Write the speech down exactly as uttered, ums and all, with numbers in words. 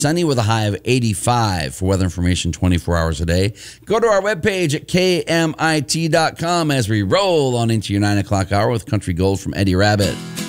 Sunny with a high of eighty-five. For weather information twenty-four hours a day, go to our webpage at K M I T dot com as we roll on into your nine o'clock hour with Country Gold from Eddie Rabbitt.